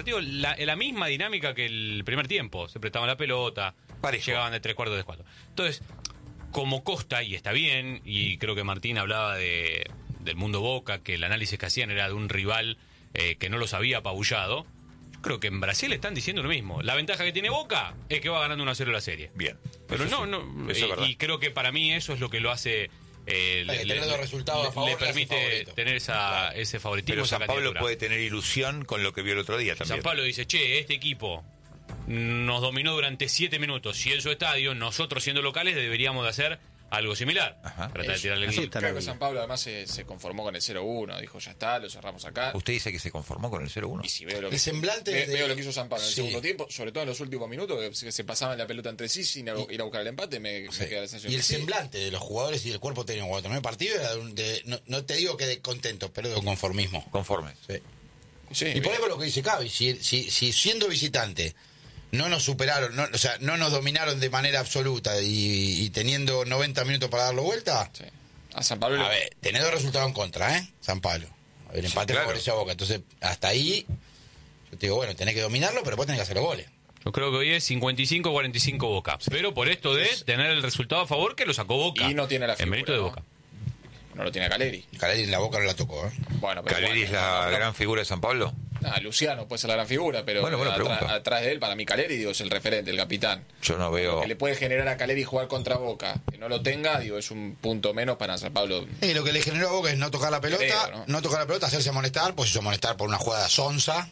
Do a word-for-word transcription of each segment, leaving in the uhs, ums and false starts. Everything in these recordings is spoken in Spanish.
partido la, la misma dinámica que el primer tiempo. Se prestaban la pelota, Parejo. llegaban de tres cuartos de cuatro. Entonces, como Costa, y está bien, y creo que Martín hablaba de del mundo Boca, que el análisis que hacían era de un rival eh, que no los había apabullado. Yo creo que en Brasil están diciendo lo mismo. La ventaja que tiene Boca es que va ganando uno a cero la serie. Bien. Pero Eso no, sí, no, eso es y, verdad. y creo que para mí eso es lo que lo hace... Eh, Hay que tener los resultados a favor, le le hace permite favorito. tener esa, Claro. ese favoritismo. Pero esa San Pablo candidatura. puede tener ilusión con lo que vio el otro día también. San Pablo dice, che, este equipo nos dominó durante siete minutos y en su estadio, nosotros siendo locales deberíamos de hacer algo similar. Ajá. Tratar de tirarle el Así gol. está. Creo que San Pablo además se, se conformó con el cero uno, dijo ya está, lo cerramos acá. Usted dice que se conformó con el cero uno. Y si veo lo que, El semblante ve- de- veo lo que hizo San Pablo en el Sí. segundo tiempo, sobre todo en los últimos minutos, que se, se pasaban la pelota entre sí sin ir a- ir a buscar el empate, me, Sí. me queda la sensación. Y el que sí. semblante de los jugadores y del cuerpo técnico cuando terminó el partido era de, un- de- no, no te digo que de contentos, pero de un conformismo. Conforme. Sí. Sí, Y por bien. eso lo que dice Cavi, si, si, si siendo visitante no nos superaron, no, o sea, no nos dominaron de manera absoluta y, y teniendo noventa minutos para darlo vuelta, Sí. A San Pablo a le- ver, tenés dos resultados en contra, ¿eh? San Pablo. El empate claro. favorece a Boca. Entonces, hasta ahí, yo te digo, bueno, tenés que dominarlo, pero después tenés que hacer los goles. Yo creo que hoy es cincuenta y cinco a cuarenta y cinco Boca. Pero por esto de tener el resultado a favor que lo sacó Boca. Y no tiene la En figura, mérito de ¿no? Boca. no lo tiene a Caleri. Caleri en la Boca no la tocó, ¿eh? Bueno, pero ¿Caleri bueno, es la no, no, gran figura de San Pablo? Ah, Luciano puede ser la gran figura, pero Bueno, buena atra- pregunta. atrás de él, para mí Caleri, digo, es el referente, el capitán. Yo no Lo veo... que le puede generar a Caleri jugar contra Boca, que no lo tenga, digo, es un punto menos para San Pablo. Y lo que le generó a Boca es no tocar la pelota, Creo, ¿no? ¿no? tocar la pelota, hacerse amonestar, pues hizo amonestar por una jugada sonza,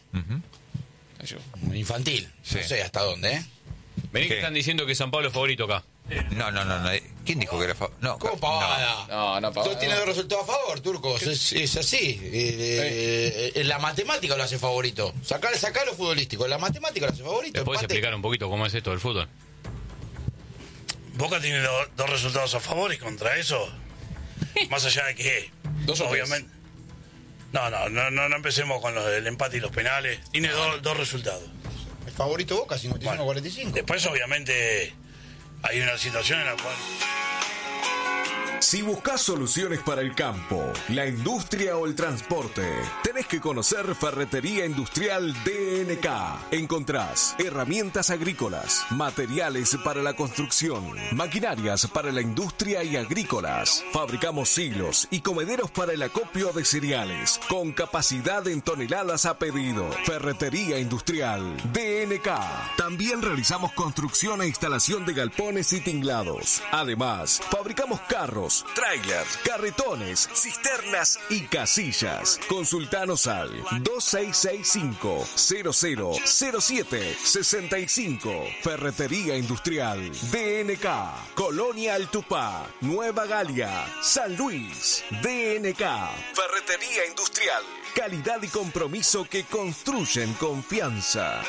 Yo- infantil. Sí. No sé hasta dónde, ¿eh? Vení que ¿Qué? están diciendo que San Pablo es favorito acá. No, no, no, no. ¿Quién dijo que era fa- No, ¿Cómo no. pavada? No, no, Pavada, Tú tienes no. dos resultados a favor, Turcos. Es, es así. Eh, eh, la matemática lo hace favorito. Sacar, sacar lo futbolístico. La matemática lo hace favorito. ¿Le podés Empate. explicar un poquito cómo es esto del fútbol? Boca tiene do- dos resultados a favor y contra eso, más allá de que, Dos o tres. obviamente... No, no, no, no, no empecemos con los del empate y los penales. Tiene do- dos resultados. El favorito Boca, cincuenta y cinco a Bueno, cuarenta y cinco. Después, obviamente, hay una situación en la cual... Si buscas soluciones para el campo, la industria o el transporte, tenés que conocer Ferretería Industrial D N K. Encontrás herramientas agrícolas, materiales para la construcción, maquinarias para la industria y agrícolas. Fabricamos silos y comederos para el acopio de cereales, con capacidad en toneladas a pedido. Ferretería Industrial D N K. También realizamos construcción e instalación de galpones y tinglados. Además, fabricamos carros, trailers, carretones, cisternas y casillas. Consultanos al dos seis seis cinco, cero cero cero siete seis cinco. Ferretería Industrial D N K. Colonia Altupá, Nueva Galia, San Luis. D N K. Ferretería Industrial. Calidad y compromiso que construyen confianza.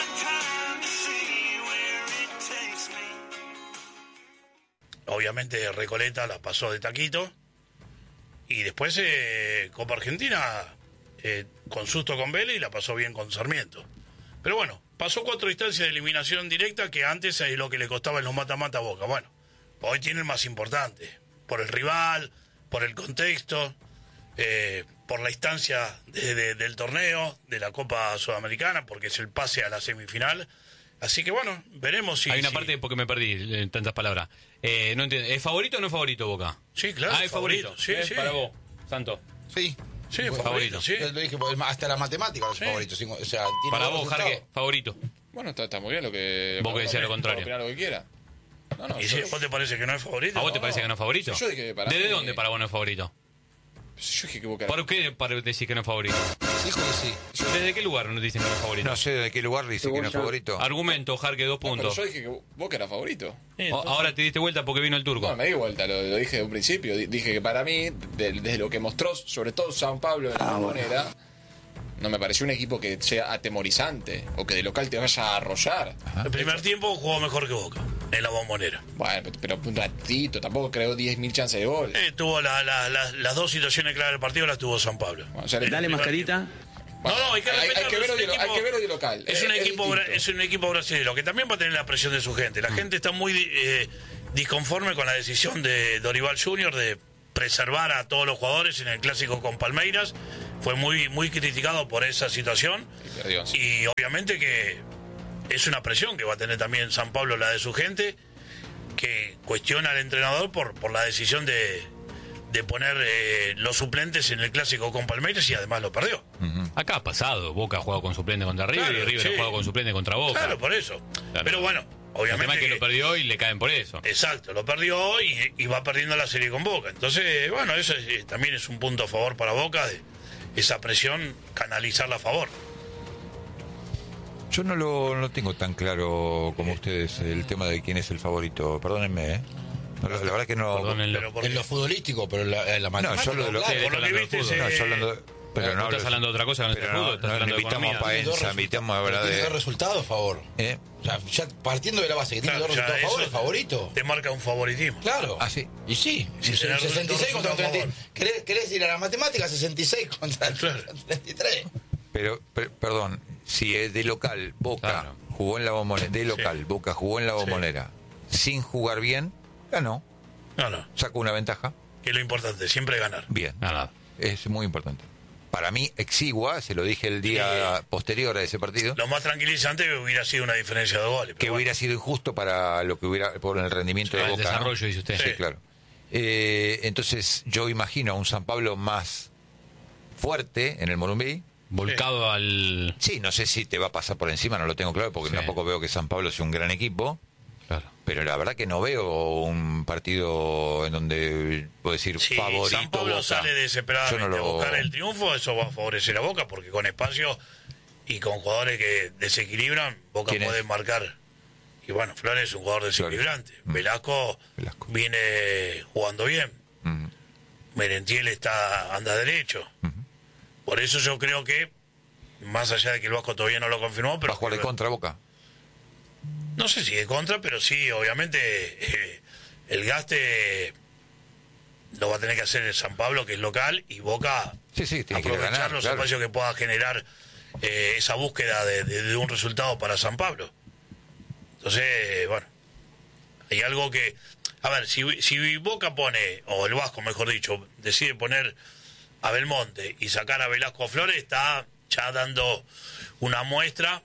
Obviamente Recoleta la pasó de taquito. Y después eh, Copa Argentina, eh, con susto con Vélez, y la pasó bien con Sarmiento. Pero bueno, pasó cuatro instancias de eliminación directa que antes es lo que le costaba en los mata-mata a Boca. Bueno, hoy tiene el más importante. Por el rival, por el contexto, eh, por la instancia de- de- del torneo, de la Copa Sudamericana, porque es el pase a la semifinal. Así que bueno, veremos si... Hay una si- parte porque me perdí en tantas palabras. Eh, no entiendo. ¿Es favorito o no es favorito Boca? Sí, claro, Ah, es favorito. favorito, sí, Es sí. Para vos, Santo. Sí. Sí, Bueno, favorito, sí. Yo lo dije, porque hasta la matemática los Sí. favoritos. cinco- O sea, tiene Para dos vos, resultados. Jarque, favorito. Bueno, está, está muy bien lo que... Vos que decías lo puede contrario. opinar lo que quiera. No, no, ¿Y yo, si a vos te parece que no es favorito? ¿A vos te parece que no es favorito? yo dije que para ¿Desde mí- dónde para vos no es favorito? yo dije que Boca... ¿Por qué para decir que no es favorito? Dijo que sí. ¿Desde qué lugar nos dicen que no es favorito? No sé de qué lugar dice que no es favorito. Argumento, Jarque, dos No, pero puntos. yo dije que Boca era favorito. Sí, O- Ahora te diste vuelta porque vino el turco. No, me di vuelta, lo, lo dije de un principio. Di- Dije que para mí, de- desde lo que mostró, sobre todo San Pablo de la Bombonera, no me pareció un equipo que sea atemorizante o que de local te vaya a arrollar. El primer tiempo jugó mejor que Boca, en la Bombonera. Bueno, pero, pero un ratito, tampoco creó diez mil chances de gol. Eh, tuvo la- la- la- las dos situaciones claras del partido, las tuvo San Pablo. Bueno, o sea, le- El Dale primer mascarita. tiempo. No, no, hay que Hay- hay respetarlo, que ver es un hoy de lo- hay equipo- que ver hoy de local. Es un, Es- es equipo, bra- distinto. es un equipo brasileño que también va a tener la presión de su gente. La gente está muy eh, disconforme con la decisión de Dorival junior de preservar a todos los jugadores en el clásico con Palmeiras. fue muy, muy criticado por esa situación. Y perdió, sí. Y obviamente que es una presión que va a tener también San Pablo, la de su gente, que cuestiona al entrenador por, por la decisión de, de poner eh, los suplentes en el clásico con Palmeiras y además lo perdió. Ujú. Acá ha pasado, Boca ha jugado con suplente contra River Claro, y River sí. ha jugado con suplente contra Boca. Claro, por eso. Claro. Pero bueno, El tema obviamente es que lo perdió y le caen por eso. exacto, lo perdió y, y va perdiendo la serie con Boca. Entonces, bueno, eso es, eh, también es un punto a favor para Boca, de esa presión, canalizarla a favor. Yo no lo no tengo tan claro como ustedes el tema de quién es el favorito. Perdónenme, ¿eh? No, la, la verdad que no. Perdónenlo. Pero porque- En lo futbolístico, pero en la, en la matemática, yo lo de lo- claro. Sí, por lo que hablando de viste, fútbol. se- No, yo hablando de- pero Vos no estás hablo- hablando de otra cosa que no es pero el fútbol, no, estás no, hablando de invitamos economía. a Tiene dos Paenza, resultados- invitamos a hablar pero tiene dos de. resultados a favor. ¿Eh? O sea, ya partiendo de la base que tiene Claro, dos ya resultados a favor, eso el favorito. te marca un favoritismo. Claro. Ah, sí. Y sí, Sí, y tener sesenta y seis dos contra resultados a treinta. ¿Querés, ¿Querés ir a la matemática? sesenta y seis contra Claro. treinta y tres. Pero, per- perdón, si es de local, Boca Claro. jugó en la Bombonera, de local, Sí. Boca jugó en la Bombonera, sin jugar bien, ganó, No, no, sacó una ventaja, que es lo importante, siempre ganar. bien. Nada. Es muy importante. Para mí, exigua, se lo dije el día posterior a ese partido, Lo más tranquilizante hubiera sido una diferencia de goles. que pero bueno. hubiera sido injusto para lo que hubiera, por el rendimiento de Para el Boca. ¿no? desarrollo, dice usted. Sí, Sí. claro. Eh, entonces, yo imagino a un San Pablo más fuerte en el Morumbí. Volcado al... Sí, no sé si te va a pasar por encima, no lo tengo claro, porque Sí. tampoco veo que San Pablo sea un gran equipo. Claro. Pero la verdad que no veo un partido en donde puedo decir Si favorito San Pablo Boca. sale desesperadamente Yo no lo- a buscar el triunfo, eso va a favorecer a Boca, porque con espacio y con jugadores que desequilibran, Boca ¿Quién es? puede marcar. Y bueno, Flores es un jugador desequilibrante. Mm. Velasco, Velasco. viene jugando bien. Mm, Merentiel está anda derecho. Ujú. Por eso yo creo que, más allá de que el Vasco todavía no lo confirmó, pero ¿Va a jugar de contra Boca? no sé si de contra, pero sí, obviamente, eh, el gaste lo va a tener que hacer el San Pablo, que es local, y Boca Sí, sí, tiene que aprovechar ganar, los claro. espacios que pueda generar eh, esa búsqueda de, de- de un resultado para San Pablo. Entonces, bueno, hay algo que... A ver, si, si Boca pone, o el Vasco, mejor dicho, decide poner a Belmonte y sacar a Velasco Flores, está ya dando una muestra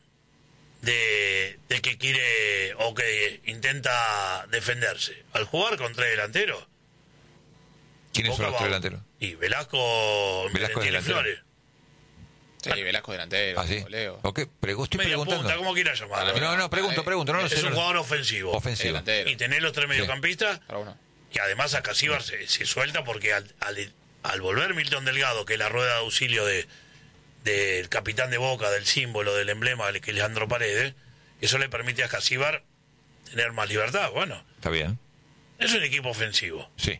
de, de que quiere o que intenta defenderse. Al jugar con tres delanteros, ¿Quiénes son Boca los tres va- delanteros? Y Velasco, Velasco Merentiel y delantero. Flores. Sí, Velasco delantero, ¿Ah, sí? Leo. Ok, pero estoy Media preguntando. punta, como quieras llamarlo. No, no, pregunto, Eh, pregunto. No lo es sé. un no lo- jugador ofensivo. Ofensivo. Delantero. Y tener los tres mediocampistas, Para uno. y además a Casíbar se, se suelta porque al, al, al volver Milton Delgado, que es la rueda de auxilio de del capitán de Boca, del símbolo, del emblema que es Leandro Paredes, eso le permite a Casíbar tener más libertad. Bueno, Está bien. es un equipo ofensivo. Sí.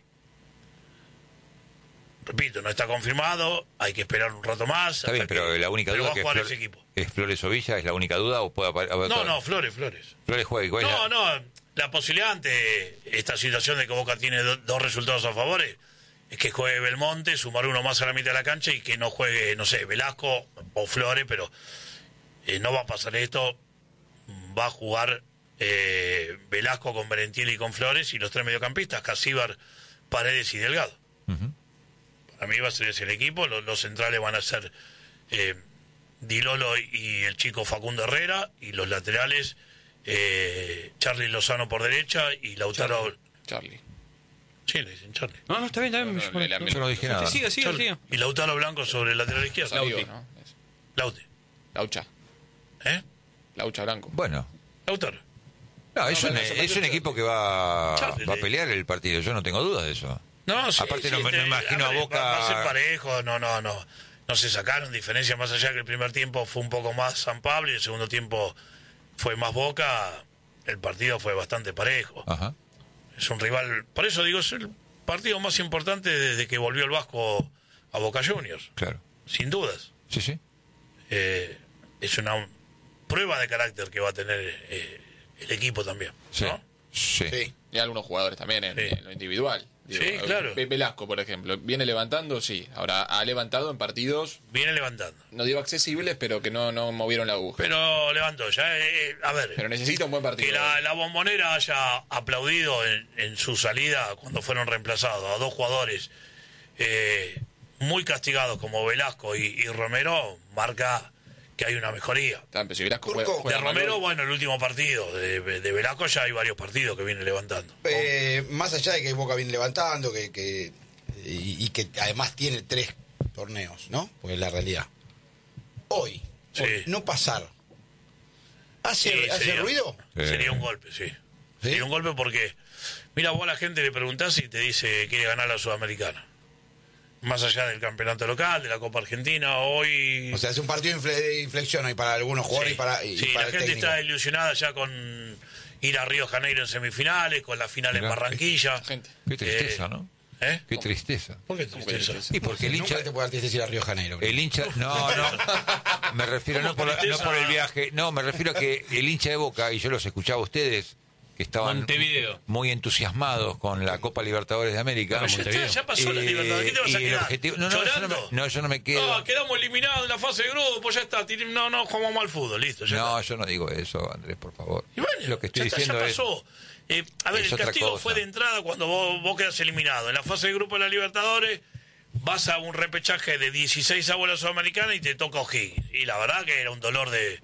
Repito, no está confirmado, hay que esperar un rato más. Está hasta bien, pero que- la única pero duda va a que jugar Flor- ese equipo. ¿es Flores o Villa? ¿Es la única duda o puede aparecer? No, no, Flores, Flores. Flores juega. ¿Cuál es No, la- no, la posibilidad ante esta situación de que Boca tiene do- dos resultados a favor es es que juegue Belmonte, sumar uno más a la mitad de la cancha y que no juegue, no sé, Velasco o Flores, pero eh, no va a pasar esto. Va a jugar eh, Velasco con Merentiel y con Flores y los tres mediocampistas, Casíbar, Paredes y Delgado. Ujú. Para mí va a ser ese el equipo. Los, los centrales van a ser eh, Dilolo y el chico Facundo Herrera, y los laterales eh, Charlie Lozano por derecha y Lautaro... Charlie. Sí, le dicen Charlie. No, no, está bien, está bien. No, no, le- le- Yo no dije nada. Siga, siga, Charlie. siga. Y Lautaro Blanco sobre el lateral izquierdo. Salió, Lauti. ¿no? Es- Lauti. Laucha. ¿Eh? Laucha Blanco. Bueno. Lautaro. No, es, No, un, pero eso es un partió equipo que va, Charlie, va a le- pelear el partido. Yo no tengo duda de eso. No, sí, Aparte sí, no me- este, no imagino a ver, Boca- Va, va a ser parejo, no, no, no. No se sacaron diferencias, más allá que el primer tiempo fue un poco más San Pablo y el segundo tiempo fue más Boca. El partido fue bastante parejo. Ajá. Es un rival, por eso digo, es el partido más importante desde que volvió el Vasco a Boca Juniors, Claro. sin dudas. Sí, sí. Eh, es una prueba de carácter que va a tener eh, el equipo también, Sí. ¿no? Sí. Sí. Y algunos jugadores también en, Sí. en lo individual. Sí, claro. Ve- Velasco, por ejemplo, viene levantando, sí. Ahora ha levantado en partidos, Viene levantando. no digo accesibles, pero que no, no movieron la aguja. Pero levantó ya, eh, a ver, Pero necesita un buen partido. que la, la Bombonera haya aplaudido en, en su salida cuando fueron reemplazados a dos jugadores eh, muy castigados como Velasco y, y Romero, marca que hay una mejoría. También, pero si Velasco juega- Turco, juega De mal Romero, hoy. bueno, el último partido. De, de Velasco ya hay varios partidos que viene levantando. Eh, más allá de que Boca viene levantando, que, que y, y que además tiene tres torneos, ¿no? Porque es la realidad. Hoy, Sí. hoy, no pasar. ¿Hace, Sí, ¿hace sería- ruido? Sí. Sería un golpe, sí. ¿Sí? Sería un golpe porque, mira, vos a la gente le preguntás y te dice que quiere ganar la Sudamericana. Más allá del campeonato local, de la Copa Argentina, hoy... O sea, es un partido de infle- de inflexión hoy para algunos jugadores sí, y para, y sí, para la el gente técnico. está ilusionada ya con ir a Río de Janeiro en semifinales, con la final en Mirá, Barranquilla. gente. Qué tristeza, Eh, ¿no? ¿Eh? Qué tristeza. ¿Por qué tristeza? Y porque el hincha... Nunca te puede dar tristeza ir a Río de Janeiro. El hincha, no, no, me refiero no por, la- no por el viaje, no, me refiero a que el hincha de Boca, y yo los escuchaba a ustedes, que estaban Montevideo. muy entusiasmados con la Copa Libertadores de América. Pero ya, está, ya pasó la Eh, Libertadores, ¿qué te vas a y el quedar? objetivo- no, no, yo no, ¿Llorando? me, no, yo no me quedo. No, quedamos eliminados en la fase de grupo, ya está. tir- No, no, jugamos mal fútbol, listo. Ya No, está. yo no digo eso, Andrés, por favor. Y bueno, Lo que estoy ya está, diciendo ya es... pasó. Eh, a ver, es el otra castigo cosa. fue de entrada cuando vos, vos quedas eliminado. En la fase de grupo de la Libertadores vas a un repechaje de dieciséis a la Sudamericana y te toca O'Higgins. Y la verdad que era un dolor de...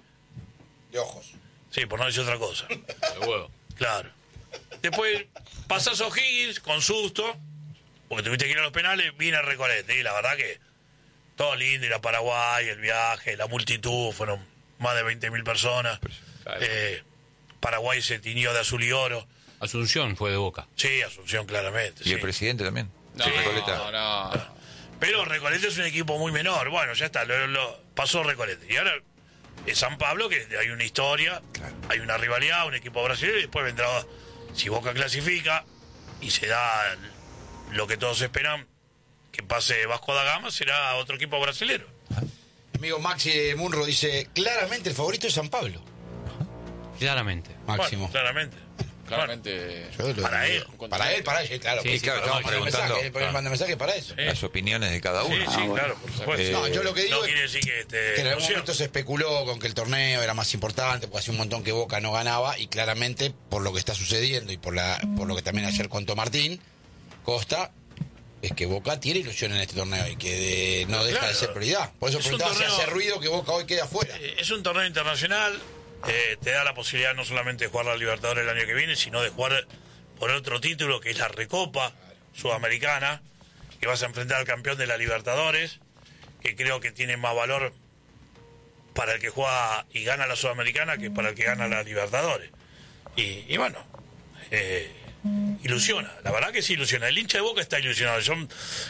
De ojos. Sí, por no decir otra cosa. De huevo. Claro. Después pasás a O'Higgins con susto, porque tuviste que ir a los penales, viene a Recoleta. Y la verdad que todo lindo, ir a Paraguay, el viaje, la multitud, fueron más de veinte mil personas. Claro. Eh, Paraguay se tiñó de azul y oro. Asunción fue de Boca. Sí, Asunción claramente. Y sí. el presidente también. No, Sí, Recoleta. no, no. Pero Recoleta es un equipo muy menor. Bueno, ya está, lo, lo- pasó Recoleta. Y ahora es San Pablo, que hay una historia, Claro. hay una rivalidad, un equipo brasileño, y después vendrá, si Boca clasifica y se da lo que todos esperan, que pase Vasco da Gama, será otro equipo brasilero. Amigo Maxi Munro dice, claramente el favorito es San Pablo. Claramente. Máximo. Bueno, claramente. Claramente. Yo lo- Para él. Para él, para él, claro. Sí, Y sí, claro, estamos manda preguntando. mensaje, él manda mensaje para eso. Sí. Las opiniones de cada Sí, uno. sí, claro, por supuesto. No, yo lo que digo no es quiere decir que este, Que en algún no sea- momento se especuló con que el torneo era más importante, porque hacía un montón que Boca no ganaba, y claramente, por lo que está sucediendo y por la por lo que también ayer contó Martín Costa, es que Boca tiene ilusión en este torneo y que de- no deja Claro. de ser prioridad. Por eso Es un preguntaba si torneo- hace ruido que Boca hoy quede afuera. Eh, Es un torneo internacional, eh, te da la posibilidad no solamente de jugar la Libertadores el año que viene, sino de jugar por otro título que es la Recopa Sudamericana, que vas a enfrentar al campeón de la Libertadores, que creo que tiene más valor para el que juega y gana la Sudamericana que para el que gana la Libertadores. Y, y bueno, eh, ilusiona, la verdad que sí ilusiona. El hincha de Boca está ilusionado. Yo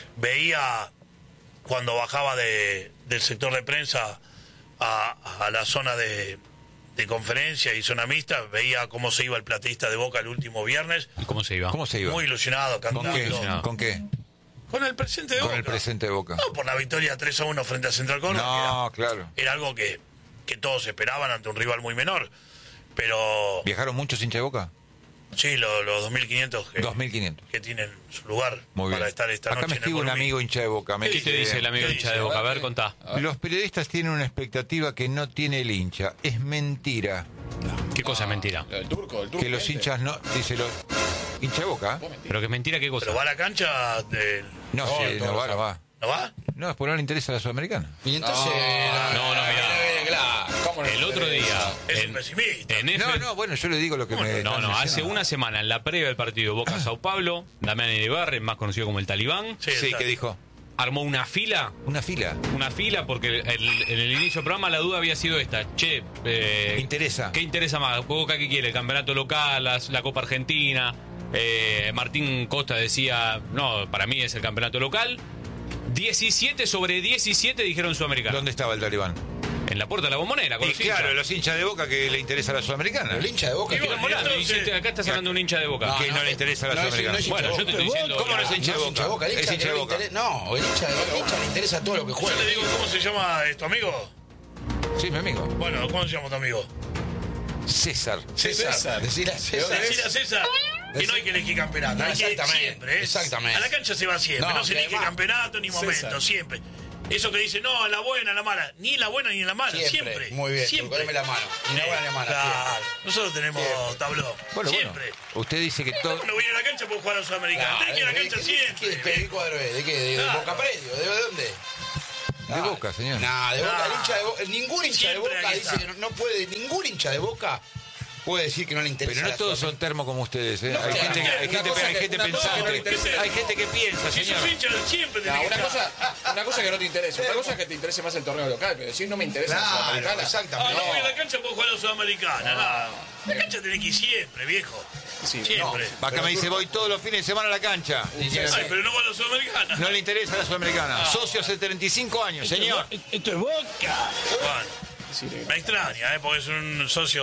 veía cuando bajaba de, del sector de prensa a, a la zona de, de conferencia y zona mixta, veía cómo se iba el plateísta de Boca el último viernes, ¿Y cómo se iba? ¿Cómo se iba? muy ilusionado, ¿Con cantando. qué? ilusionado. ¿Con qué? Con el presente de Con Boca. el presente de Boca. No, por la victoria tres a uno frente a Central Córdoba. No, que era, claro. era algo que, que todos esperaban ante un rival muy menor. Pero ¿Viajaron muchos hinchas de Boca? sí, lo- los dos mil quinientos que, dos mil quinientos. que tienen su lugar Muy para bien. estar esta Acá noche me en el escribe un Morumbi. amigo hincha de Boca. Me ¿Qué te dice el amigo ¿Qué hincha dice? de Boca? A ver, ¿Qué? contá. Los periodistas tienen una expectativa que no tiene el hincha. Es mentira. ¿Qué cosa es mentira? El turco, el turco. Que los gente. hinchas no... Dice los... ¿Hincha de Boca? Pero que es mentira, ¿qué cosa? Pero va a la cancha del... No, No, sí, todos no va, lo no va. ¿No va? No, es porque no le interesa la Sudamericana. Y entonces... No, no, mirá. claro. ¿Cómo no El le otro día, interesa? Es en, un pesimista. en F- No, no, bueno, yo le digo lo que me... No, están no, hace diciendo. una semana, en la previa del partido Boca-Sao Paulo, Damián Iribarren, más conocido como el Talibán, Sí, Sí, está. ¿qué dijo? armó una fila, Una fila. una fila, porque el- en el inicio del programa la duda había sido esta. Che, eh, Interesa. ¿qué interesa más? ¿Boca qué quiere? ¿El campeonato local, las- la Copa Argentina? Eh, Martín Costa decía, no, para mí es el campeonato local. diecisiete sobre diecisiete dijeron Sudamericana. ¿Dónde estaba el Talibán? En la puerta de la Bombonera, con Y los hinchas. claro, los hinchas de Boca que le interesa la Sudamericana. Pero el hincha de Boca... Y que- bueno, Morando, entonces- dijiste, acá estás hablando de un hincha de Boca. que no le interesa la no, es- Sudamericana. no es hincha Bueno, de yo te Boca. estoy diciendo... ¿Cómo no es hincha de No es hincha de Boca? Boca, el Es hincha hincha de que le Boca. interesa- No, el hincha, el hincha le interesa todo lo que Yo juega. le digo, ¿cómo se llama tu amigo? Sí, mi amigo. Bueno, ¿cómo se llama tu amigo? César. César, César. decirle a César. Decirle a César que no hay que elegir campeonato. No, hay que ir exactamente, siempre. ¿eh? exactamente. A la cancha se va siempre. No, No, se que elige va- campeonato ni momento, César. siempre. Eso que dice, no, la buena, la mala. Ni la buena ni la mala, siempre. Siempre. Muy bien, Siempre. poneme la mano. Ni la buena ni la mala. Claro. Nosotros tenemos Siempre. tabló. Bueno, siempre. bueno. Usted dice que todo... No voy a la cancha por jugar a los sudamericanos. Tenés que ir a la cancha ¿De siempre. qué, qué cuadro es? ¿De qué? ¿De, de Claro. Boca Predio? ¿De, de dónde? De Boca, señor. Nah, de Boca. Nah. El hincha de Boca, ningún hincha Siempre de Boca ahí dice está. que no, no puede, ningún hincha de Boca puede decir que no le interesa. Pero no la todos son Sudamericana. termos como ustedes, ¿eh? No, hay, no, gente, no, que- hay una gente, cosa hay que- gente una cosa que no le pensante. interesa. Hay gente que piensa, Si señor. sos hincha, siempre No, tenés que una estar. cosa, una cosa que no te interesa, otra cosa es que te interese más el torneo local, pero decir no me interesa la Claro, Sudamericana. Ah, exactamente. no voy a la cancha por jugar a la sudamericana. No. La cancha tenés que ir siempre, viejo. Sí, Siempre. Acá me dice, voy todos los fines de semana a la cancha. Ay, pero no va a la sudamericana. No le interesa la Sudamericana. Socio hace treinta y cinco años, señor. Esto es Boca. Bueno, Sí, me extraña, ¿eh? Porque es un socio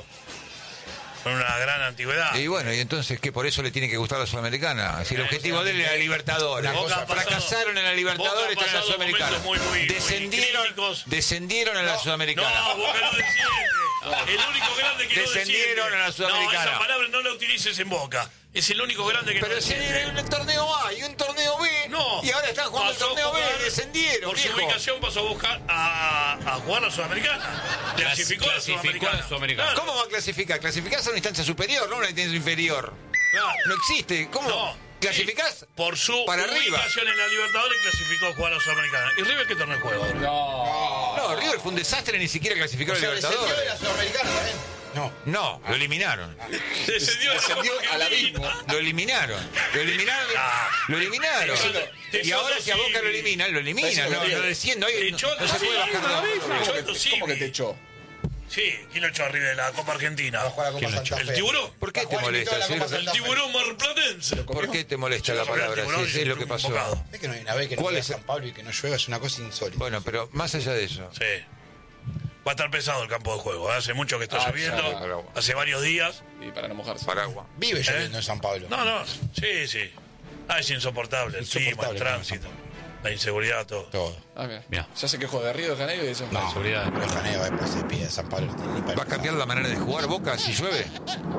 con una gran antigüedad. Y bueno, y entonces, ¿qué? ¿Por eso le tiene que gustar la Sudamericana? Si el objetivo de él era la Libertadores. Boca ha pasado- Fracasaron en la Libertadores, Boca ha están en la pasado Sudamericana. momentos muy- muy- muy Descendieron, críticos. descendieron en la Sudamericana. No, Boca no desciende. El único grande que no Descendieron desciende. a la Sudamericana. No, esa palabra no la utilices en Boca. Es el único grande que Pero no si desciende. en el torneo A y un torneo B, No. y ahora están jugando el Pasó a torneo B, jugar- descendieron, Por su viejo. ubicación pasó a buscar a, a jugar a la Sudamericana. Clasificó a la clasificó a la Sudamericana. Sudamericana. Claro. ¿Cómo va a clasificar? Clasificás a una instancia superior, no a una instancia inferior. Claro. No existe. ¿Cómo? No. ¿Clasificás? Sí, por su para arriba. ubicación en la Libertadores clasificó a jugar a la Sudamericana. ¿Y River qué torneo juega ahora? No. No, River fue un desastre, ni siquiera clasificó O a sea, la descendió de la Libertadores. Sudamericana también. No. No, lo eliminaron. Descendió, Descendió a la al abismo. Lo eliminaron. Lo eliminaron. Ah. Lo eliminaron. Te Y ahora echó si a Boca Tosivi. lo eliminan, lo eliminan. Eso No, lo no digo. desciendo. Te Ahí echó no, no se puede Tosivi. bajar nada. Te echó ¿Cómo que, Tosivi. cómo que te echó? Sí, ¿quién lo echó a River de la Copa Argentina? Va a jugar a Copa ¿Quién lo Santa ¿El Fe. tiburón? ¿Por qué Va a te jugar molesta? invitado a la Ciro? Copa Santa El Fe. tiburón marplatense. ¿Por qué te molesta la Yo sobre el palabra? tiburón Si y es lo un que pasó. bocado. Es que no hay una vez que no ¿Cuál juega es? San Pablo y que no llueva, es una cosa insólita. Bueno, pero más allá de eso. Sí. Va a estar pesado el campo de juego. Hace mucho que está Ah, lloviendo. claro. Hace varios días. Y para no mojarse. Paraguas. Vive lloviendo ¿Eh? en San Pablo. No, no. Sí, sí. Ah, es insoportable. El clima, el Insoportable, tránsito, la inseguridad, todo. Todo. Ah, mira. Mirá. Ya se quejó de Río de Janeiro y eso. No, seguridad. pero Janeo después se pide a San Pablo. no tiene ni para ¿Va a cambiar la manera de jugar Boca si llueve?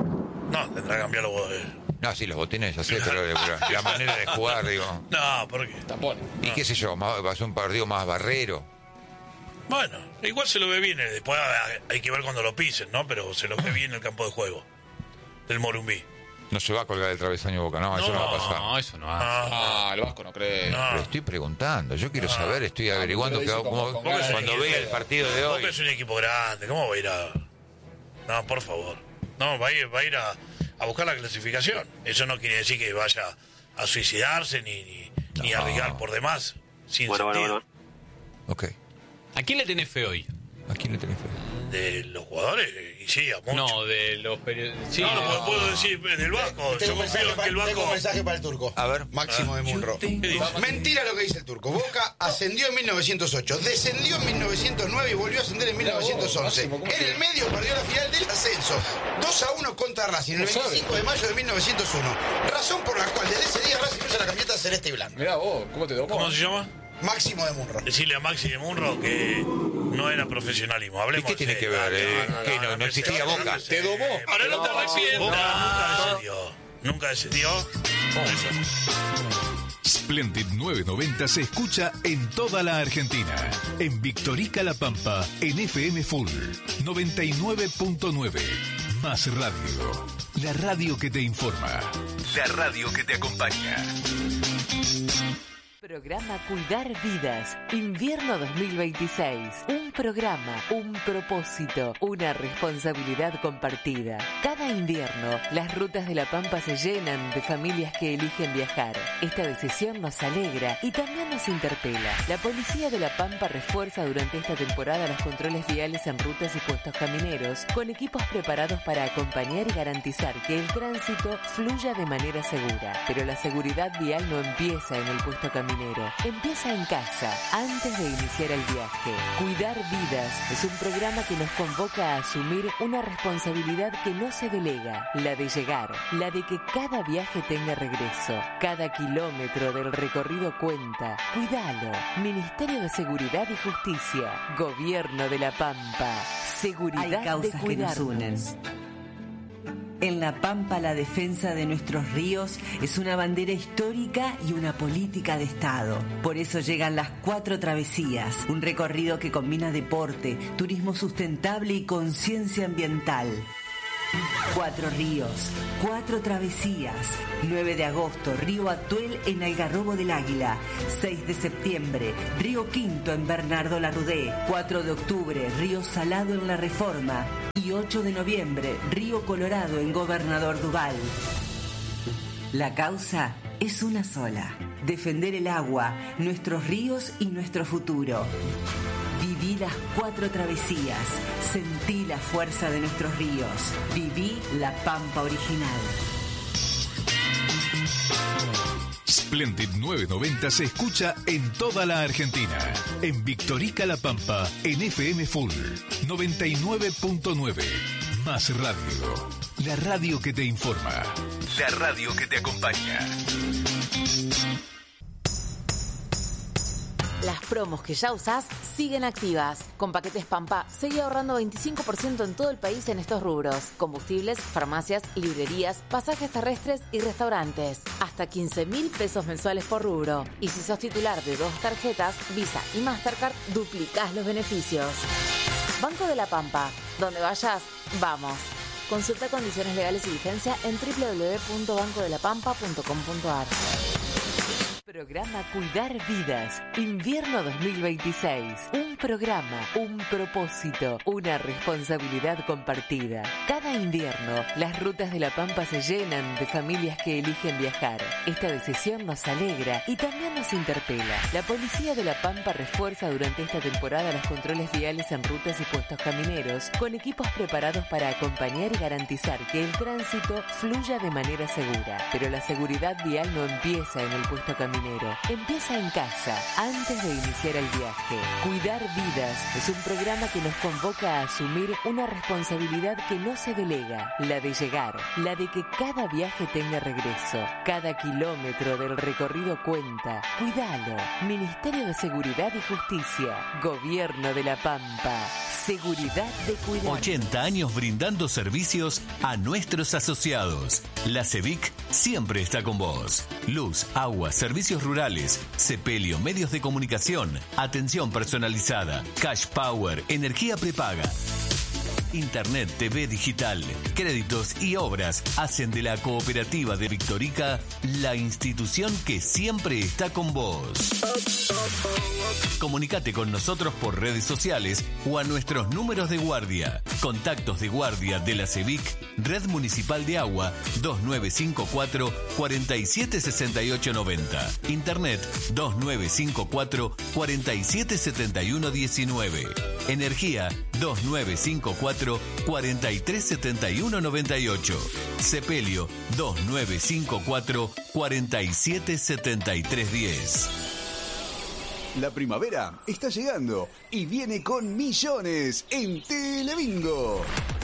No, tendrá que cambiarlo vos. eh. No, sí, los botines ya sé, pero pero la manera de jugar, digo. No, ¿por qué? Tampón. Y qué sé yo, más- va a ser un partido más barrero. Bueno, igual se lo ve bien. eh, Después hay- hay que ver cuando lo pisen, ¿no? Pero se lo ve bien el campo de juego del Morumbí. No se va a colgar el travesaño Boca, no, eso no va a pasar. No, eso no va. Ah, Ah, el Vasco no cree. no. Pero estoy preguntando, yo quiero saber, estoy averiguando pero que, dice cómo- con- con cómo- ganas. cuando vea el partido de hoy. Boca es un equipo grande. ¿Cómo va a ir a.? No, por favor. No, va a ir, va a, ir a, a buscar la clasificación. Eso no quiere decir que vaya a suicidarse ni, ni, ni a arriesgar por demás. Sin Bueno, bueno, sentido. bueno. Ok, ¿A quién le tenés fe hoy? ¿a quién le tenés fe? De los jugadores, y sí, a muchos. No, de los periodistas. Sí, No, no, puedo- puedo decir eh, del Vasco. Tengo Yo un, confío mensaje en que para, el tengo Vasco. un mensaje para el turco. A ver. Máximo de Munro. ¿Qué dice? Mentira lo que dice el turco. Boca ascendió en mil novecientos ocho, descendió en mil novecientos nueve y volvió a ascender en mil novecientos once. Máximo, ¿cómo En que? el medio perdió la final del ascenso. dos a uno contra Racing el ¿Cómo sabe? veinticinco de mayo de mil novecientos uno. Razón por la cual desde ese día Racing usa la camiseta celeste y blanca. Mirá vos, ¿cómo te domó? ¿Cómo se llama? Máximo de Munro. Decirle a Maxi de Munro que no era profesionalismo. ¿Y Hablemos qué tiene de- que ver? eh? No, no, ¿Qué, no, no, no me existía sé, Boca? no me sé. Te domó. Ahora no te arrepientas. Boca nunca descendió. Nunca descendió. Splendid novecientos noventa se escucha en toda la Argentina. En Victorica La Pampa, en F M Full noventa y nueve punto nueve. Más radio. La radio que te informa. La radio que te acompaña. Programa Cuidar Vidas, invierno dos mil veintiséis. Un programa, un propósito, una responsabilidad compartida. Cada invierno, las rutas de La Pampa se llenan de familias que eligen viajar. Esta decisión nos alegra y también nos interpela. La Policía de La Pampa refuerza durante esta temporada los controles viales en rutas y puestos camineros, con equipos preparados para acompañar y garantizar que el tránsito fluya de manera segura. Pero la seguridad vial no empieza en el puesto caminero. Empieza en casa, antes de iniciar el viaje. Cuidar Vidas es un programa que nos convoca a asumir una responsabilidad que no se delega, la de llegar, la de que cada viaje tenga regreso. Cada kilómetro del recorrido cuenta. Cuidalo. Ministerio de Seguridad y Justicia. Gobierno de La Pampa. Seguridad Hay causas de que nos cuidarnos. unen. En La Pampa, la defensa de nuestros ríos es una bandera histórica y una política de Estado. Por eso llegan las Cuatro Travesías, un recorrido que combina deporte, turismo sustentable y conciencia ambiental. Cuatro ríos, cuatro travesías. nueve de agosto, Río Atuel en Algarrobo del Águila. seis de septiembre, Río Quinto en Bernardo Larrudé. cuatro de octubre, Río Salado en La Reforma. Y ocho de noviembre, Río Colorado en Gobernador Duval. La causa es una sola: defender el agua, nuestros ríos y nuestro futuro. Viví las cuatro travesías, sentí la fuerza de nuestros ríos, viví la Pampa original. Splendid novecientos noventa se escucha en toda la Argentina. En Victorica La Pampa, en F M Full noventa y nueve punto nueve. Más radio. La radio que te informa. La radio que te acompaña. Las promos que ya usás siguen activas. Con Paquetes Pampa, seguí ahorrando veinticinco por ciento en todo el país en estos rubros: combustibles, farmacias, librerías, pasajes terrestres y restaurantes. Hasta quince mil pesos mensuales por rubro. Y si sos titular de dos tarjetas, Visa y Mastercard, duplicás los beneficios. Banco de la Pampa. Donde vayas, vamos. Consulta condiciones legales y vigencia en doble u doble u doble u punto banco de la pampa punto com punto a r. Programa Cuidar Vidas, invierno dos mil veintiséis. Un programa, un propósito, una responsabilidad compartida. Cada invierno, las rutas de La Pampa se llenan de familias que eligen viajar. Esta decisión nos alegra y también nos interpela. La Policía de La Pampa refuerza durante esta temporada los controles viales en rutas y puestos camineros, con equipos preparados para acompañar y garantizar que el tránsito fluya de manera segura. Pero la seguridad vial no empieza en el puesto caminero. Empieza en casa, antes de iniciar el viaje. Cuidar Vidas es un programa que nos convoca a asumir una responsabilidad que no se delega, la de llegar, la de que cada viaje tenga regreso. Cada kilómetro del recorrido cuenta. Cuidalo. Ministerio de Seguridad y Justicia. Gobierno de La Pampa. Seguridad de cuidar. ochenta años brindando servicios a nuestros asociados. La CEVIC siempre está con vos. Luz, agua, servicios rurales, Sepelio, medios de comunicación, atención personalizada, cash power, energía prepaga. Internet, T V digital, créditos y obras hacen de la cooperativa de Victorica la institución que siempre está con vos. Comunicate con nosotros por redes sociales o a nuestros números de guardia. Contactos de guardia de la CEVIC, Red Municipal de Agua, dos nueve cinco cuatro, cuatro siete seis ocho nueve cero. Internet, dos nueve cinco cuatro, cuatro siete siete uno uno nueve. Energía, dos nueve cinco cuatro, cuatro tres siete uno nueve ocho. Sepelio, dos nueve cinco cuatro, cuatro siete siete tres uno cero. La primavera está llegando y viene con millones en Telebingo.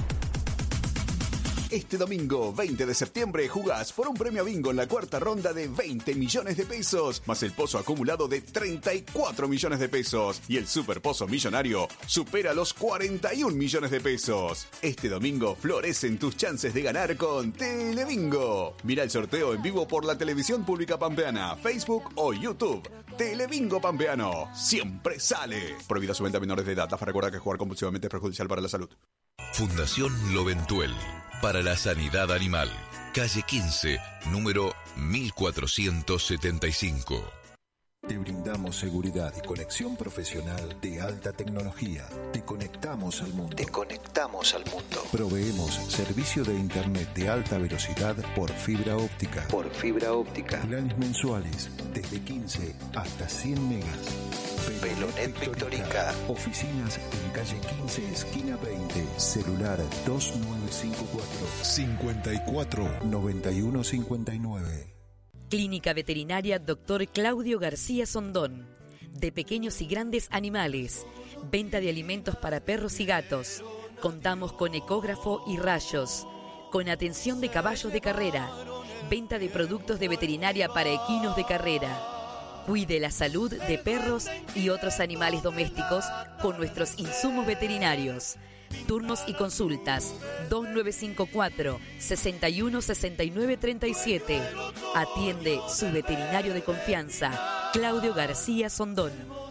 Este domingo veinte de septiembre jugás por un premio bingo en la cuarta ronda de veinte millones de pesos, más el pozo acumulado de treinta y cuatro millones de pesos. Y el super pozo millonario supera los cuarenta y un millones de pesos. Este domingo florecen tus chances de ganar con Telebingo. Mira el sorteo en vivo por la televisión pública pampeana, Facebook o YouTube. Telebingo Pampeano, siempre sale. Prohibida su venta a menores de edad. AFA recuerda que jugar compulsivamente es perjudicial para la salud. Fundación Loventuel, para la sanidad animal. Calle quince, número mil cuatrocientos setenta y cinco. Te brindamos seguridad y conexión profesional de alta tecnología. Te conectamos al mundo. Te conectamos al mundo. Proveemos servicio de internet de alta velocidad por fibra óptica. Por fibra óptica. Planes mensuales desde quince hasta cien megas. Pelonet Victorica. Oficinas en calle quince, esquina veinte. Celular dos nueve cinco cuatro, cincuenta y cuatro, noventa y uno cincuenta y nueve. Clínica Veterinaria Doctor Claudio García Sondón. De pequeños y grandes animales. Venta de alimentos para perros y gatos. Contamos con ecógrafo y rayos. Con atención de caballos de carrera. Venta de productos de veterinaria para equinos de carrera. Cuide la salud de perros y otros animales domésticos con nuestros insumos veterinarios. Turnos y consultas dos nueve cinco cuatro, sesenta y uno, sesenta y nueve, treinta y siete. Atiende su veterinario de confianza, Claudio García Sondón.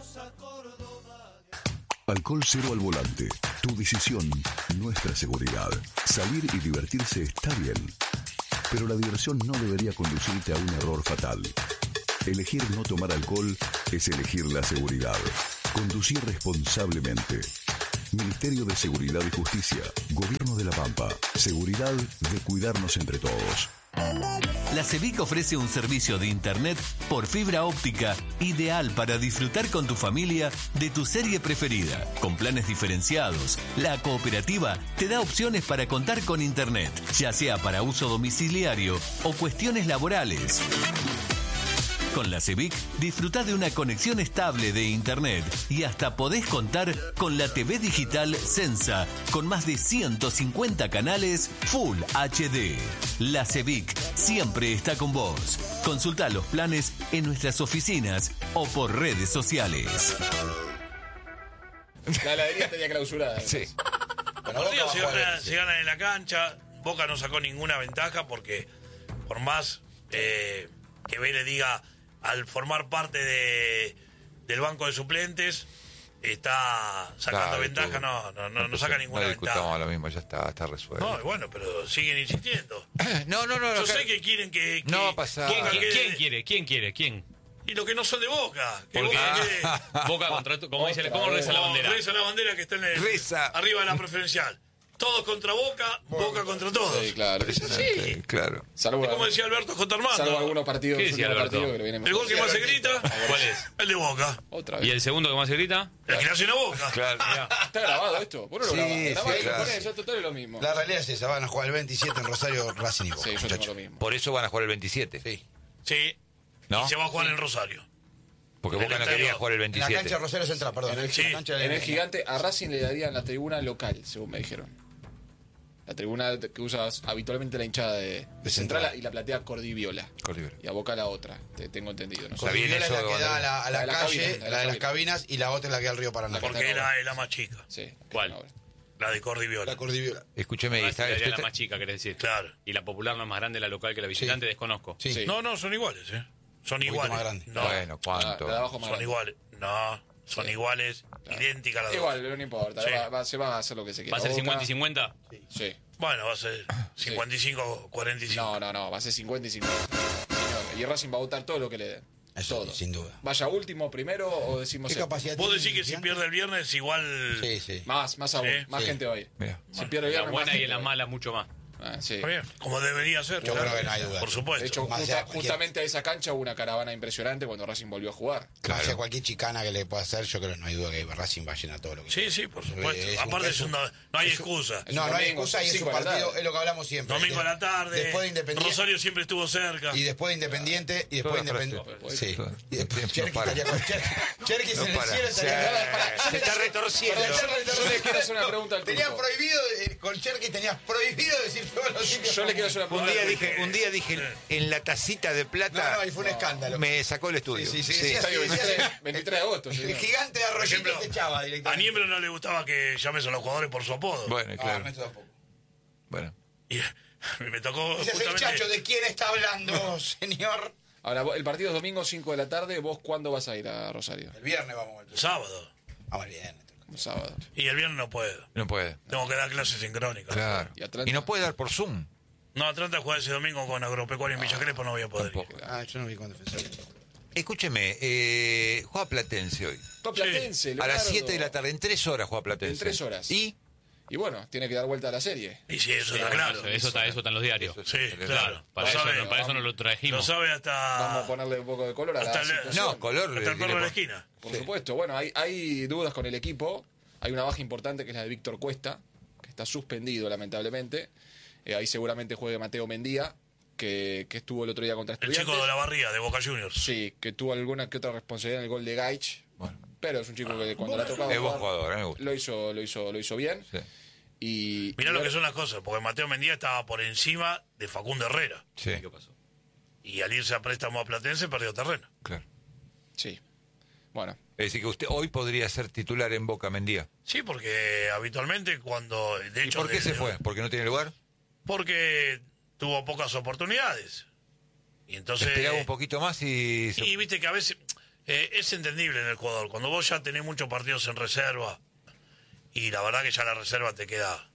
Alcohol cero al volante. Tu decisión, nuestra seguridad. Salir y divertirse está bien, pero la diversión no debería conducirte a un error fatal. Elegir no tomar alcohol es elegir la seguridad. Conducir responsablemente. Ministerio de Seguridad y Justicia. Gobierno de La Pampa. Seguridad de cuidarnos entre todos. La CEVIC ofrece un servicio de internet por fibra óptica ideal para disfrutar con tu familia de tu serie preferida. Con planes diferenciados, la cooperativa te da opciones para contar con internet, ya sea para uso domiciliario o cuestiones laborales. Con la CEVIC disfrutá de una conexión estable de internet y hasta podés contar con la T V digital Sensa con más de ciento cincuenta canales Full H D. La CEVIC siempre está con vos. Consultá los planes en nuestras oficinas o por redes sociales. La heladería tenía clausurada. Sí. Bueno, partidos se ganan, se ganan en la cancha. Boca no sacó ninguna ventaja porque por más eh, que Vélez diga al formar parte de del banco de suplentes está sacando Claro, ventaja, tú- no, no, no, no saca ninguna no ventaja. discutamos lo mismo, ya está, está resuelto. No, y bueno, pero siguen insistiendo. No, no, no. Yo acá- sé que quieren que... que No va a pasar. ¿Quién, quién- que- quién quiere? ¿Quién quiere? ¿Quién? Y los que no son de Boca. Que Porque Boca quiere- Boca contra, como dice, ¿cómo reza la bandera? Reza la bandera que está en el, Reza. arriba de la preferencial. Todos contra Boca, Boca contra todos. Sí, claro. Es así. Claro. Salvo, Es como decía Alberto J. Armando. salvo algunos partidos. ¿Qué los decía últimos Alberto? partidos que lo vienen El gol que más se mejorando. grita, ¿Cuál es? el de Boca. Otra vez. ¿Y el segundo que más se grita? El que le hace una Boca. Claro. Está grabado esto. Vos no lo Sí, grabás. sí, Grabás y lo claro. ponés, ya total es lo mismo. La realidad es esa, van a jugar el veintisiete en Rosario, Racing y Boca, Sí, yo tengo muchachos. lo mismo. Por eso van a jugar el veintisiete. Sí. Sí. ¿No? Y se va a jugar en Rosario. Porque En el Boca no estadio- quería jugar el En la veintisiete. cancha de Rosario Central, perdón. En el, Sí, la cancha de- en el gigante a Racing le darían la tribuna local, según me dijeron. La tribuna que usas habitualmente la hinchada de, de Central Central. y la platea Cordiviola. Cordillera. Y a Boca la otra, te tengo entendido. ¿no? Está bien Cordillera es la eso, que da a la, a la La de la calle, cabina, la de las cabinas, y la otra es la que da al río Paraná. La Porque era la más chica. Sí. ¿Cuál? No, La de Cordiviola. La Cordillera. Escúcheme, Ah, está, sí, usted la está- más chica, querés decir. Claro. Y la popular no es más grande la local que la visitante, desconozco. Sí. Sí. No, no, son iguales, ¿eh? Son poquito iguales. más grande. No, Bueno, ¿cuánto? La de abajo más son grande. iguales. No, son Sí. iguales, idénticas las dos. Igual, pero no importa. Sí. Va, va- se va a hacer lo que se quiera. ¿Va a ser Boca- cincuenta y cincuenta? Sí. Bueno, va a ser cincuenta y cinco, cuarenta y cinco. No, no, no, va a ser cincuenta y cincuenta. Señor, y Racing va a votar todo lo que le den. Eso, todo. sin duda. Vaya último, primero o decimos ¿Qué séptimo? capacidad Vos tiene decís que si Gigante? pierde el viernes igual... Sí, sí. Más, más aún, Sí, más sí. gente va a ir. Mira. Si pierde el En la viernes, más buena y gente en la va a ir. mala mucho más. Ah, sí. Está bien, como debería ser. Yo claro. creo que no hay duda. Por supuesto. De hecho, Más justa- allá de cualquier- justamente a esa cancha hubo una caravana impresionante cuando Racing volvió a jugar. Más allá de cualquier chicana que le pueda hacer, yo creo que no hay duda que Racing va a llenar todo lo que Sí, sí, por supuesto. Es un- Aparte, es es un- un- no hay es un- excusa. Es No, un no hay domingo, excusa y es cinco un de la partido, tarde. es lo que hablamos siempre. Domingo a la tarde. Después de Independiente. Rosario siempre estuvo cerca. Y después de Independiente, y después de Toda Independiente. frase. Sí. Toda. Y después No Cherkis para. estaría con Cherkis. Cherkis No en el para. cielo estaría. Sí. Pará, yo Se le- está retorciendo. Perdón, yo le- Yo le quiero hacer una pregunta al Tenía turco. prohibido, eh, con Cherkis tenías prohibido decir todos los sitios. Yo le quiero hacer una Un pregunta. día dije, un día dije en la tacita de No, plata no, ahí fue un escándalo. me sacó el estudio. Sí, sí, sí, Sí. decía- Estadio decía- veintitrés, veintitrés de agosto. El señor. gigante de Por Arroyito ejemplo, te echaba a directamente. Niembro no le gustaba que llames a los jugadores por su apodo. Bueno, Ah, claro. Ernesto tampoco. Bueno. Y me tocó Ese es el justamente... chacho, ¿de quién está hablando, señor? Ahora, vos- el partido es domingo, cinco de la tarde. ¿Vos cuándo vas a ir a Rosario? El viernes vamos al Sábado. Vamos al viernes. El sábado. Y el viernes no puedo. No puede. Tengo que dar clases sincrónicas. Claro. ¿Y Atlanta? Y no puede dar por Zoom. No, Atlanta juega ese domingo con Agropecuario en Villa Crespo, no voy a poder ir. Tampoco. Ah, yo no vi con defensor. Escúcheme, eh, juega Platense hoy. Top Platense, A las Leonardo. siete de la tarde, en tres horas juega Platense. En tres horas. Y Y bueno, tiene que dar vuelta a la serie. Y sí, eso Sí, está claro. Eso, eso está, eso está en los diarios. Sí, Excelente. claro. Para, Lo eso, sabe, no, para eso no lo Lo trajimos. sabe hasta... Vamos a ponerle un poco de color a la hasta el- situación. no, color. Hasta el eh, perro de la le- esquina. Por supuesto. Bueno, hay, hay dudas con el equipo. Hay una baja importante que es la de Víctor Cuesta, que está suspendido lamentablemente. Eh, ahí seguramente juegue Mateo Mendía, que, que estuvo el otro día contra El Estudiantes. chico de la barría, de Boca Juniors. Sí, que tuvo alguna que otra responsabilidad en el gol de Gaich. Bueno. Pero es un chico que cuando le ha tocado Es buen jugar, jugador, a mí me gusta. lo hizo, lo hizo, lo hizo bien. Sí. Y, Mirá y lo ver- que son las cosas, porque Mateo Mendía estaba por encima de Facundo Herrera. Sí, ¿Qué pasó? Y al irse a préstamo a Platense perdió terreno. claro. Sí. Bueno. Es decir, que usted hoy podría ser titular en Boca, Mendía. Sí, porque habitualmente cuando... De hecho, ¿Y por qué de, se fue? ¿Porque no tiene lugar? Porque tuvo pocas oportunidades. Y entonces... Esperaba un poquito más y... Y viste que a veces... Eh, es entendible en el Ecuador. Cuando vos ya tenés muchos partidos en reserva, y la verdad que ya la reserva te queda...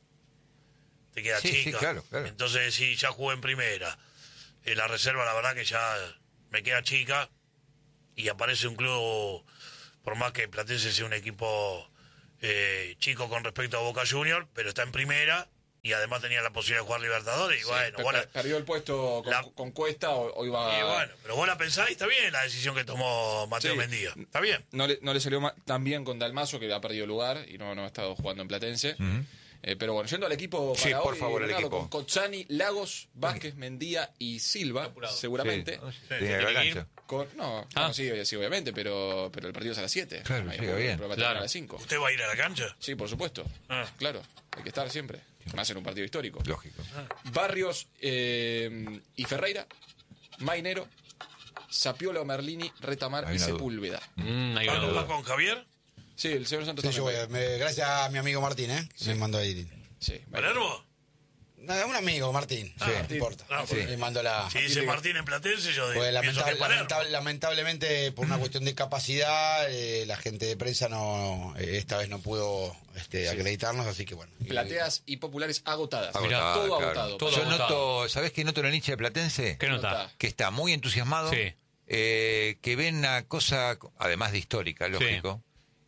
Te queda Sí, chica. sí, claro, claro. Entonces, si ya jugué en primera, en la reserva la verdad que ya me queda chica, y aparece un club... Por más que Platense sea un equipo eh, chico con respecto a Boca Juniors, pero está en primera y además tenía la posibilidad de jugar Libertadores. Y Sí, bueno, per- vos la- perdió el puesto con, la- con Cuesta, o- hoy va... y bueno, pero vos la pensás y está bien la decisión que tomó Mateo Sí. Mendía. Está bien. No le, no le salió ma- tan bien con Dalmazo, que ha perdido lugar y no, no ha estado jugando en Platense. Ujú. Eh, pero bueno, yendo al equipo para Sí, por hoy, favor, el Leonardo, equipo. con Cozzani, Lagos, Vázquez, Mendía y Silva, seguramente. Sí, sí, tiene la cancha. Con- no, Ah. no, sí, sí, obviamente, pero, pero el partido es a las siete. Claro, Ahí llega el bien. programa Claro. termina a las cinco. ¿Usted va a ir a la cancha? Sí, por supuesto. Ah. Claro, hay que estar siempre. Más en un partido histórico. Lógico. Barrios eh, y Ferreira, Mainero, Sapiola, Merlini, Retamar Hay y una duda. Sepúlveda. Mm, hay ¿Va, una va duda. con Javier? Sí, el señor Santos Sí, yo también. voy a- me- gracias a mi amigo Martín, ¿eh? que Me mandó ahí. Sí, ¿Palermo? No, un amigo, Martín. Ah, Sí, Martín. no importa. Ah, Sí, porque- me mandó la... Si dice Martín en Platense, yo Pues digo, pienso que lamentable- es Palermo. lamentable- lamentablemente, por una cuestión de capacidad, eh, la gente de prensa no eh, esta vez no pudo este, acreditarnos, así que bueno. Plateas y populares agotadas. Agotada, todo claro. agotado. Todo Yo agotado. noto, ¿sabés qué noto en el hincha de Platense? ¿Qué nota? Que está muy entusiasmado, Sí. eh, que ven una cosa, además de histórica, lógico,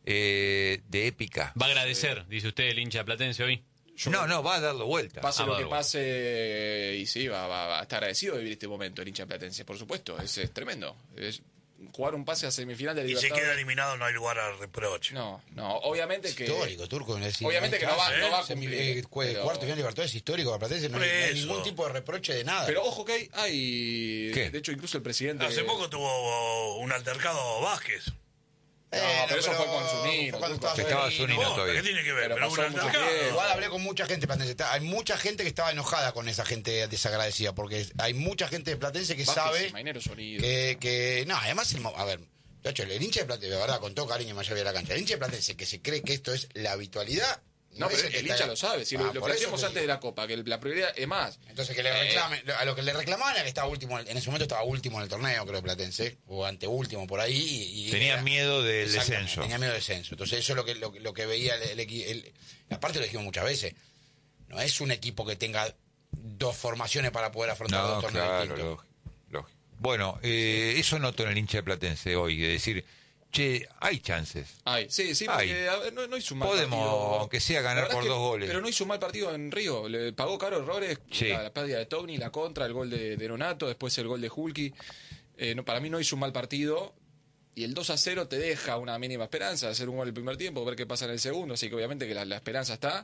eh, de épica. Va a agradecer, dice usted, el hincha platense hoy. No, no, va a darlo vuelta. Pase Ah, lo va, que bueno. pase, y sí, va, va- va a estar agradecido de vivir este momento el hincha platense, por supuesto. Es, es tremendo. Es jugar un pase a semifinal de Y se Libertadores. queda eliminado, no hay lugar a reproche. No, no, obviamente que... Histórico, Turco. es decir, Obviamente que no va- caso, no va a ¿eh? Semi- cumplir, eh, cu- pero- Cuarto final de Libertadores histórico para Platense, no hay, Por no hay eso. ningún tipo de reproche de nada. Pero ojo que hay... hay ¿Qué? De hecho, incluso el presidente... Hace poco tuvo un altercado Vázquez. No, pero eso fue con Zunino, fue cuando Turco. estaba Estaba Zunino. Zunino No, todavía. ¿qué tiene que ver? Pero Pero, pasó un mucho altercado. tiempo. Igual hablé con mucha gente platense. Está- Hay mucha gente que estaba enojada con esa gente desagradecida, porque hay mucha gente de Platense que Vázquez, sabe Mainero, Sonido. que, que... No, además, el mo- a ver, chacho, el hincha de Platense, de verdad, con todo cariño, me de la cancha, el hincha de Platense que se cree que esto es la habitualidad... No, es pero que el está- hincha lo sabe. Si Ah, lo, lo por eso planteamos te antes de digo. la Copa, que la prioridad es más. Entonces que le Eh, reclame, a lo que le reclamaban era que estaba último, en ese momento estaba último en el torneo, creo, Platense, o anteúltimo por ahí. Y, y Tenía era- miedo del Exactamente, descenso. Tenía miedo del descenso. Entonces eso es lo que, lo, que- lo que veía el, el, equi- el- aparte lo dijimos muchas veces, no es un equipo que tenga dos formaciones para poder afrontar No, dos torneos claro, distintos. lógico, lógico. Bueno, eh, eso noto en el hincha de Platense hoy, de decir, che, hay chances. Ay, sí, sí, Ay. porque a ver, no, no hizo un mal Podemos, partido. aunque sea, ganar La verdad por es que- dos goles. Pero no hizo un mal partido en Río. Le pagó caro errores. Sí. La, la pérdida de Togni, la contra, el gol de, de Nonato, después el gol de Hulki. Eh, no, para mí no hizo un mal partido. Y el dos a cero te deja una mínima esperanza de hacer un gol el primer tiempo, ver qué pasa en el segundo. Así que obviamente que la, la esperanza está.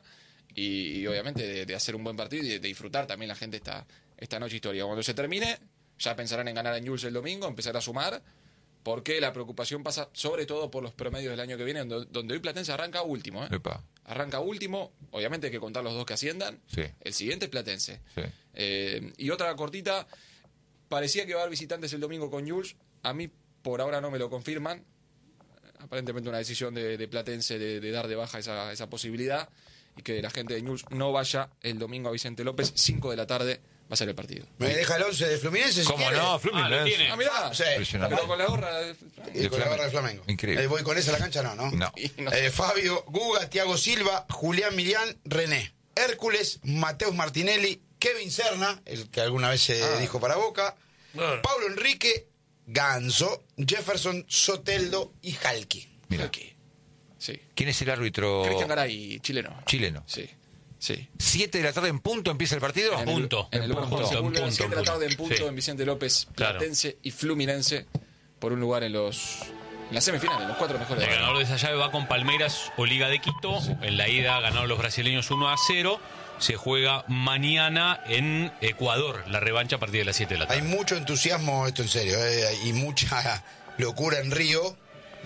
Y, y obviamente de, de hacer un buen partido y de, de disfrutar también la gente esta, esta noche histórica. Cuando se termine, ya pensarán en ganar en Jules el domingo, empezar a sumar. Porque la preocupación pasa sobre todo por los promedios del año que viene, donde, donde hoy Platense arranca último. ¿eh? Epa, Arranca último, obviamente hay que contar los dos que asciendan. Sí. El siguiente es Platense. sí. Eh, y otra cortita, parecía que va a haber visitantes el domingo con Jules. A mí por ahora no me lo confirman. Aparentemente una decisión de, de Platense de, de dar de baja esa, esa posibilidad. Y que la gente de Jules no vaya el domingo a Vicente López, cinco de la tarde va a ser el partido. ¿Me deja el once de Fluminense? Si ¿Cómo quiere? no? Ah, lo Fluminense. tiene. Ah, mirá, Sí. Impresionante. pero con la gorra de- Y De con la Flamengo. barra de Flamengo. Increíble. Eh, voy con esa a la cancha, no, ¿no? No. Y no- Eh, Fabio, Guga, Tiago Silva, Julián Mirián, René, Hércules, Mateus Martinelli, Kevin Serna, el que alguna vez se Ah. dijo para Boca, Bueno. Pablo Enrique, Ganso, Jefferson, Soteldo y Halki. Mira, Aquí. Sí. ¿quién es el árbitro Cristian Garay, chileno. chileno? Sí, sí. ¿Siete de la tarde en punto empieza el partido? En el- punto. En el En Juan punto, José en Sepúlveda, punto, siete de la en tarde en punto. punto Sí. en Vicente López, Claro. Platense y Fluminense por un lugar en los en las semifinales, los cuatro mejores. El de la ganador de esa llave va con Palmeiras o Liga de Quito. En la ida ganaron los brasileños uno a cero. Se juega mañana en Ecuador, la revancha a partir de las siete de la Hay tarde. mucho entusiasmo, esto en serio, eh, y mucha locura en Río,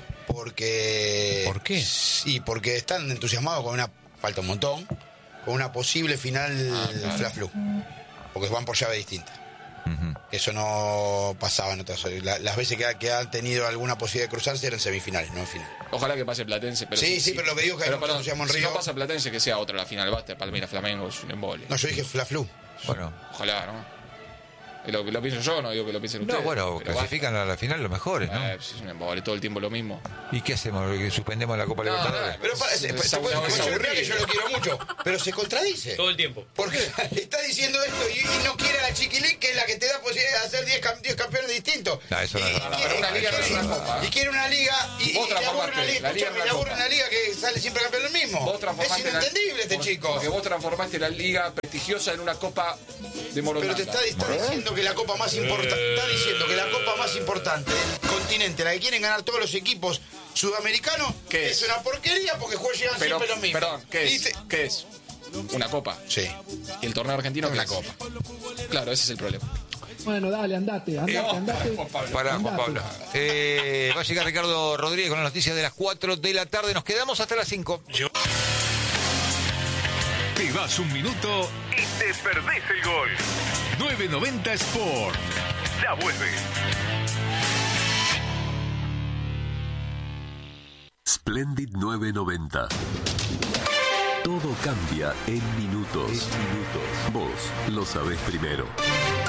porque... ¿Por qué? Sí, porque están entusiasmados con una... Falta un montón, con una posible final Ah, claro. Fla-Flu, porque van por llave distinta. Uh-huh. Eso no pasaba en otras. La, las veces que, que han tenido alguna posibilidad de cruzarse eran semifinales, no en final. Ojalá que pase Platense. Pero sí, sí, sí, pero lo que digo es que pero, hay mucho entusiasmo en Río. Si no pasa Platense, que sea otra la final. Basta, Palmeiras Flamengo es un embole. No, yo dije Fla-Flu. Bueno. Ojalá, ¿no? Lo que lo pienso yo, no digo que lo piensen ustedes. No, bueno, clasifican basta. A la final los mejores, ¿no? Eh, es un embole, todo el tiempo lo mismo. ¿Y qué hacemos? ¿Suspendemos la Copa no, Libertadores? No, pero para, se, se, se puede, yo creo que yo lo quiero mucho, pero se contradice. Todo el tiempo. Porque está diciendo esto y, y no quiere a la Chiquilín, que es la que te da posibilidad de hacer diez campeones distintos. No, eso no, y, no, y, quiere, una liga quiere, una copa. y quiere una liga y, y le aburre una liga, escuchame, le aburre una liga que sale siempre campeón el mismo. Es inentendible la, este chico. Porque vos transformaste la liga prestigiosa en una copa de Morondanga. Pero te está, está diciendo que la copa más importante, está diciendo que la copa más importante del continente, la que quieren ganar todos los equipos sudamericanos, ¿qué es? es una porquería porque juegan llegan Pero, siempre los mismos. Perdón, ¿qué es? Te... ¿Qué es? Una copa. Sí. ¿Y el torneo argentino es qué una es? copa. Claro, ese es el problema. Bueno, dale, andate, andate, eh, andate. Para Juan Pablo. Eh, va a llegar Ricardo Rodríguez con las noticias de las cuatro de la tarde. Nos quedamos hasta las cinco. Yo... Te vas un minuto y te perdés el gol. nueve noventa Sport. Ya vuelve. Splendid nueve noventa. Todo cambia en minutos. En minutos. Vos lo sabés primero.